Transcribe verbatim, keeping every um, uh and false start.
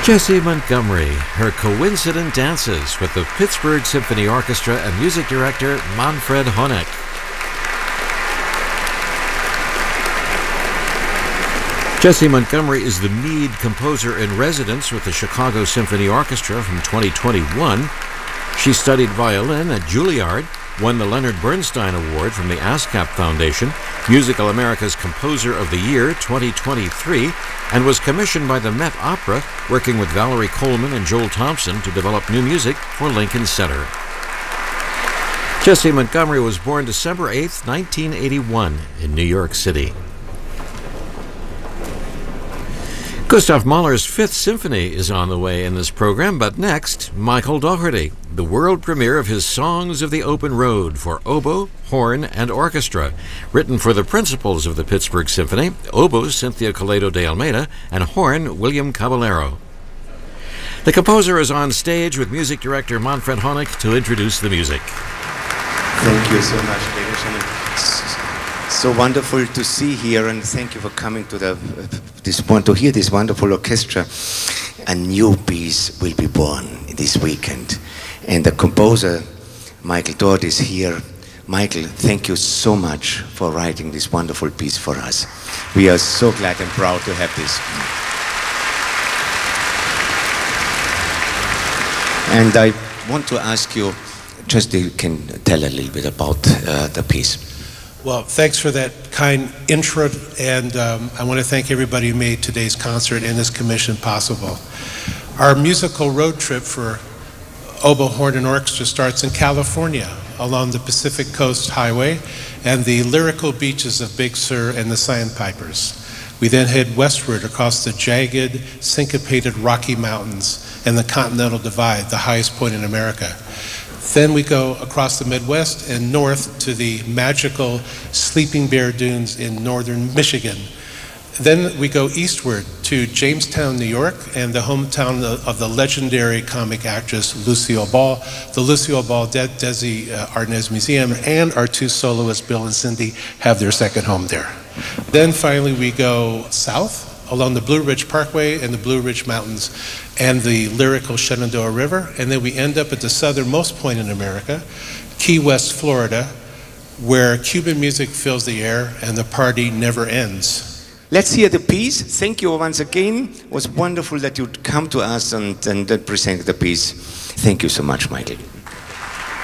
Jessie Montgomery, her coincident dances with the Pittsburgh Symphony Orchestra and music director Manfred Honeck. Jessie Montgomery is the Mead Composer in Residence with the Chicago Symphony Orchestra from twenty twenty-one. She studied violin at Juilliard, won the Leonard Bernstein Award from the ASCAP Foundation, Musical America's Composer of the Year twenty twenty-three, and was commissioned by the Met Opera, working with Valerie Coleman and Joel Thompson to develop new music for Lincoln Center. Jessie Montgomery was born December eighth, nineteen eighty-one, in New York City. Gustav Mahler's Fifth Symphony is on the way in this program, but next, Michael Dougherty, the world premiere of his Songs of the Open Road for oboe, horn, and orchestra, written for the principals of the Pittsburgh Symphony, oboe Cynthia Coleto de Almeida, and horn William Caballero. The composer is on stage with music director Manfred Honeck to introduce the music. Thank you so much, ladies and gentlemen. So wonderful to see here, and thank you for coming to the this one to hear this wonderful orchestra. A new piece will be born this weekend, and the composer Michael Dougherty is here. Michael, thank you so much for writing this wonderful piece for us. We are so glad and proud to have this. And I want to ask you, just you can tell a little bit about uh, the piece. Well, thanks for that kind intro, and um, I want to thank everybody who made today's concert and this commission possible. Our musical road trip for oboe, horn, and orchestra starts in California, along the Pacific Coast Highway and the lyrical beaches of Big Sur and the Sandpipers. We then head westward across the jagged, syncopated Rocky Mountains and the Continental Divide, the highest point in America. Then we go across the Midwest and north to the magical Sleeping Bear Dunes in northern Michigan. Then we go eastward to Jamestown, New York, and the hometown of the legendary comic actress Lucille Ball, the Lucille Ball De- Desi uh, Arnaz Museum, and our two soloists, Bill and Cindy, have their second home there. Then finally we go south along the Blue Ridge Parkway and the Blue Ridge Mountains and the lyrical Shenandoah River, and then we end up at the southernmost point in America, Key West, Florida, where Cuban music fills the air and the party never ends. Let's hear the piece. Thank you once again. It was wonderful that you'd come to us and, and, and present the piece. Thank you so much, Michael.